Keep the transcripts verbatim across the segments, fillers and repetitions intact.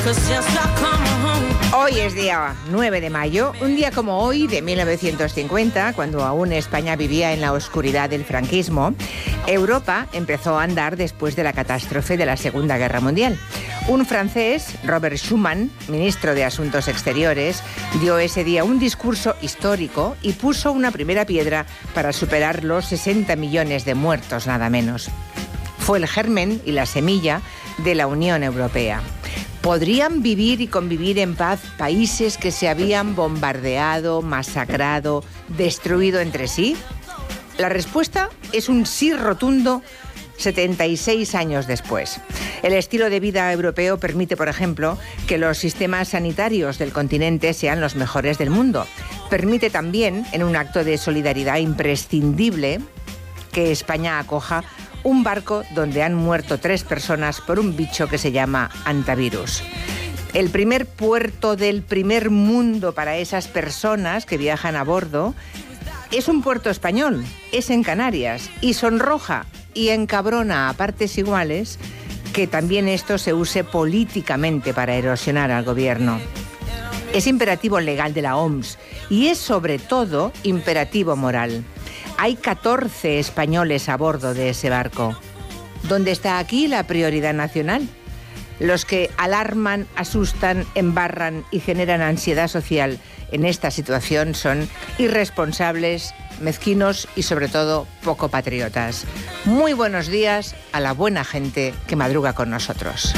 Hoy es día nueve de mayo, un día como hoy de mil novecientos cincuenta, cuando aún España vivía en la oscuridad del franquismo. Europa empezó a andar después de la catástrofe de la Segunda Guerra Mundial. Un francés, Robert Schuman, ministro de Asuntos Exteriores, dio ese día un discurso histórico y puso una primera piedra para superar los sesenta millones de muertos, nada menos. Fue el germen y la semilla de la Unión Europea. ¿Podrían vivir y convivir en paz países que se habían bombardeado, masacrado, destruido entre sí? La respuesta es un sí rotundo setenta y seis años después. El estilo de vida europeo permite, por ejemplo, que los sistemas sanitarios del continente sean los mejores del mundo. Permite también, en un acto de solidaridad imprescindible, que España acoja un barco donde han muerto tres personas por un bicho que se llama hantavirus. El primer puerto del primer mundo para esas personas que viajan a bordo es un puerto español, es en Canarias, y sonroja y encabrona a partes iguales que también esto se use políticamente para erosionar al gobierno. Es imperativo legal de la O M S y es sobre todo imperativo moral. Hay catorce españoles a bordo de ese barco. ¿Dónde está aquí la prioridad nacional? Los que alarman, asustan, embarran y generan ansiedad social en esta situación son irresponsables, mezquinos y sobre todo poco patriotas. Muy buenos días a la buena gente que madruga con nosotros.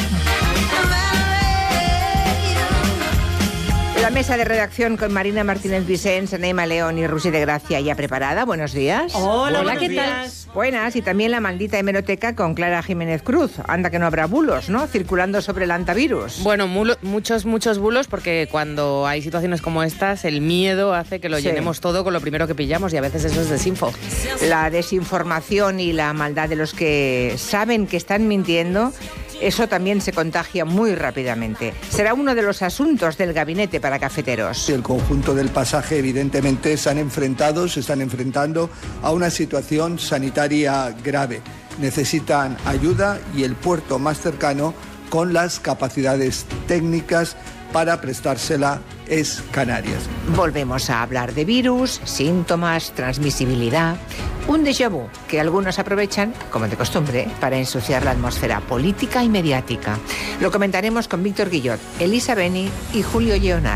La mesa de redacción con Marina Martínez Vicens, Neima León y Rusi de Gracia ya preparada. Buenos días. Hola, Hola, ¿qué tal? Buenas, y también la maldita hemeroteca con Clara Jiménez Cruz. Anda que no habrá bulos, ¿no? Circulando sobre el hantavirus. Bueno, mulo, muchos, muchos bulos, porque cuando hay situaciones como estas, el miedo hace que lo sí. llenemos todo con lo primero que pillamos, y a veces eso es desinfo. La desinformación y la maldad de los que saben que están mintiendo, eso también se contagia muy rápidamente. Será uno de los asuntos del gabinete para cafeteros. El conjunto del pasaje, evidentemente, se han enfrentado, se están enfrentando a una situación sanitaria grave. Necesitan ayuda y el puerto más cercano con las capacidades técnicas para prestársela es Canarias. Volvemos a hablar de virus, síntomas, transmisibilidad. Un déjà vu que algunos aprovechan, como de costumbre, para ensuciar la atmósfera política y mediática. Lo comentaremos con Víctor Guillot, Elisa Beni y Julio Leonard.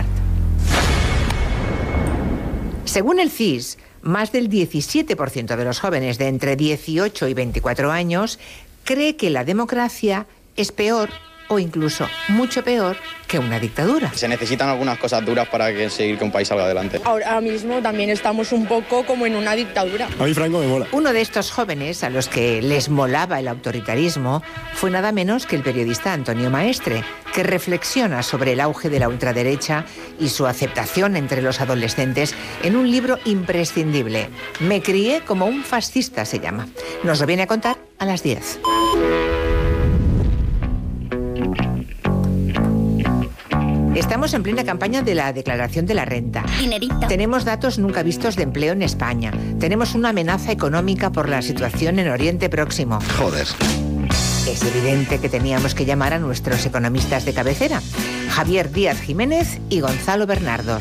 Según el C I S, más del diecisiete por ciento de los jóvenes de entre dieciocho y veinticuatro años cree que la democracia es peor o incluso mucho peor que una dictadura. Se necesitan algunas cosas duras para conseguir que un país salga adelante. Ahora mismo también estamos un poco como en una dictadura. A mí Franco me mola. Uno de estos jóvenes a los que les molaba el autoritarismo fue nada menos que el periodista Antonio Maestre, que reflexiona sobre el auge de la ultraderecha y su aceptación entre los adolescentes en un libro imprescindible. Me crié como un fascista, se llama. Nos lo viene a contar a las diez. Estamos en plena campaña de la declaración de la renta. Dinerito. Tenemos datos nunca vistos de empleo en España. Tenemos una amenaza económica por la situación en Oriente Próximo. Joder. Es evidente que teníamos que llamar a nuestros economistas de cabecera, Javier Díaz Jiménez y Gonzalo Bernardos.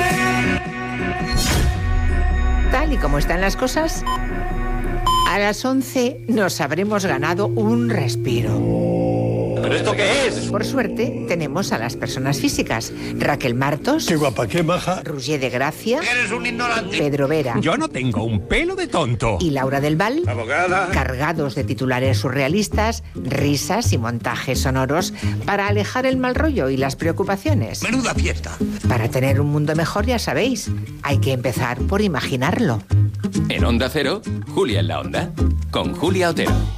Tal y como están las cosas, a las once nos habremos ganado un respiro. ¿Pero esto qué es? Por suerte, tenemos a las personas físicas. Raquel Martos. Qué guapa, qué maja. Roger de Gracia. Eres un ignorante. Pedro Vera. Yo no tengo un pelo de tonto. Y Laura del Val. Abogada. Cargados de titulares surrealistas, risas y montajes sonoros para alejar el mal rollo y las preocupaciones. Menuda fiesta. Para tener un mundo mejor, ya sabéis, hay que empezar por imaginarlo. En Onda Cero, Julia en la Onda, con Julia Otero.